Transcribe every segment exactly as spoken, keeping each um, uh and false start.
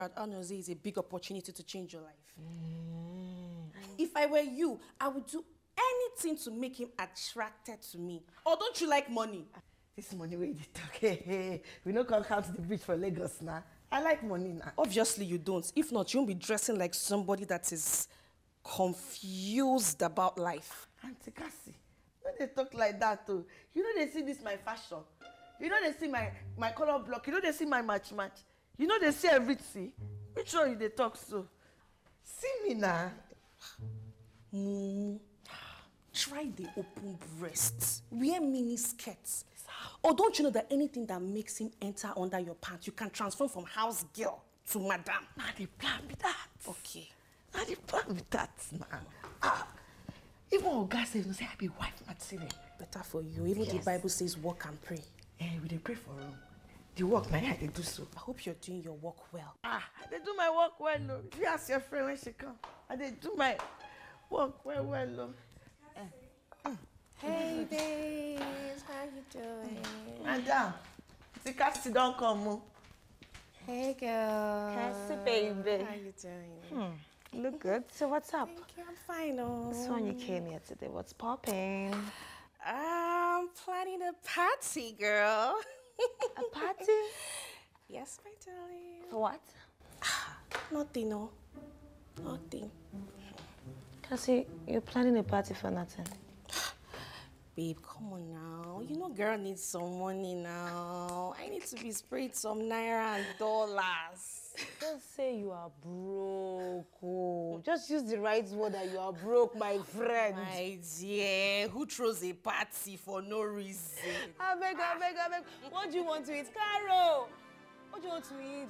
Honestly, is a big opportunity to change your life. Mm. If I were you, I would do anything to make him attracted to me. Or don't you like money? This money where you talk, hey, hey. We don't come out to the beach for Lagos now. I like money now. Obviously you don't. If not, you won't be dressing like somebody that is confused about life. Auntie Cassie, you know they talk like that too. You know they see this my fashion. You know they see my, my color block. You know they see my match match. You know they see everything. Which one you they talk so? See me now. Mm. Try the open breasts. Wear mini skirts. Or don't you know that anything that makes him enter under your pants, you can transform from house girl to madam? Now the plan with that. Okay. Now the plan with that now. Ah. Even Oga says, you say I be wife material. Better for you. Even yes. The Bible says work and pray. Eh, we dey pray for room. The work, man, I dey do so. I hope you're doing your work well. Ah, I dey do my work well, no. If you ask your friend when she come, I dey do my work well, well, no. Eh. Mm. Hey, babes, how you doing? Madam, the Cassie don't come, oh. Hey, girl. Cassie, baby. How you doing? Hmm. Look good. So what's up? Thank you, I'm fine. Oh. So when you came here today, what's popping? I'm planning a party, girl. A party? Yes, my darling. For what? Nothing, no. Nothing. Cassie, you're planning a party for nothing. Babe, come on now. You know girl needs some money now. I need to be sprayed some naira and dollars. Don't say you are broke. Oh. Just use the right word that you are broke, my friend. My dear, who throws a party for no reason? I beg, I beg, I beg. What do you want to eat? Caro! What do you want to eat?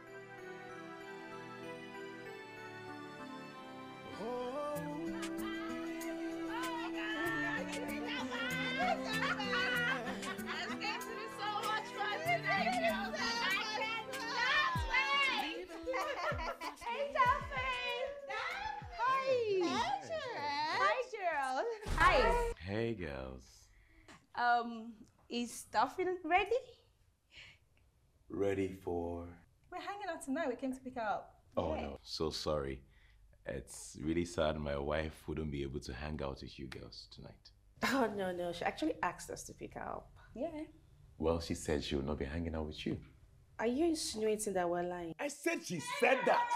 Oh. It's going to be so much fun today, girls. I cannot wait. Hey, Dolphin. Hi. Hi, Gerald. Hi. Hey, girls. Um, is Dolphin ready? Ready for? We're hanging out tonight. We came to pick her up. Oh, yeah. no. So sorry. It's really sad my wife wouldn't be able to hang out with you girls tonight. Oh, no, no. She actually asked us to pick her up. Yeah. Well, she said she will not be hanging out with you. Are you insinuating that we're lying? I said she said that.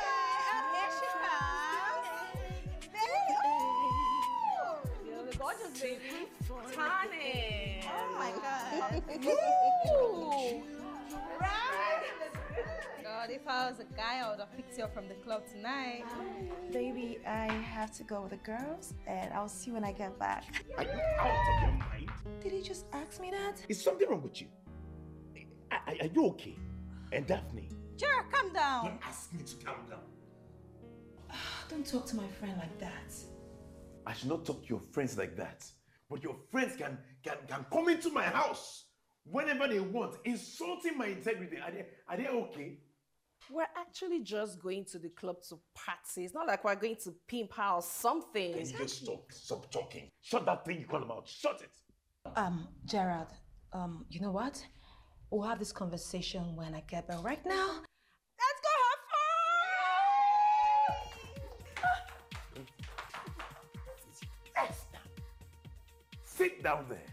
Here she comes. You're the gorgeous baby. Tani. Oh my God. Right. God, if I was a guy, I would have picked you up from the club tonight. Baby, I have to go with the girls, and I'll see you when I get back. Are you out of your mind? Did he just ask me that? Is something wrong with you? Are, are you okay? And Daphne? Jared, calm down. Don't ask me to calm down. Don't talk to my friend like that. I should not talk to your friends like that. But your friends can, can, can come into my house whenever they want, insulting my integrity. Are they, are they okay? We're actually just going to the club to party. It's not like we're going to pimp her or something. Can you just stop, stop talking? Shut that thing you call him out. Shut it. Um, Gerald, um, you know what? We'll have this conversation when I get back. Right now, let's go have fun! Esther, sit down there.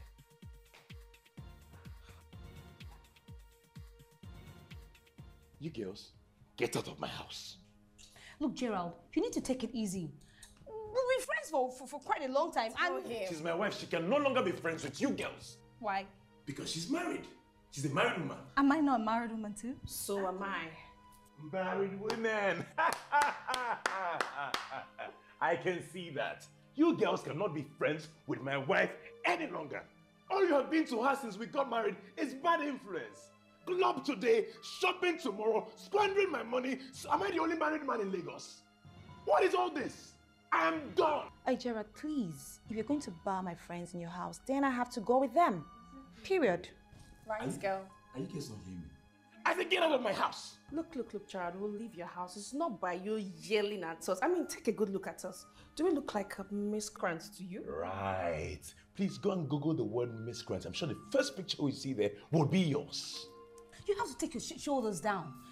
You girls, get out of my house. Look, Gerald, you need to take it easy. We've been friends for, for, for quite a long time. And She's my wife. She can no longer be friends with you girls. Why? Because she's married. She's a married woman. Am I not a married woman too? So am I. Married women. I can see that. You girls cannot be friends with my wife any longer. All you have been to her since we got married is bad influence. Club today, shopping tomorrow, squandering my money. So am I the only married man in Lagos? What is all this? I am done. Hey, Gerald, please. If you're going to bar my friends in your house, then I have to go with them. Period. Right, girl. Are you guys not hearing me? I said get out of my house. Look, look, look, child. We'll leave your house. It's not by you yelling at us. I mean, take a good look at us. Do we look like a miscreant to you? Right. Please go and Google the word miscreant. I'm sure the first picture we see there will be yours. You have to take your sh shoulders down.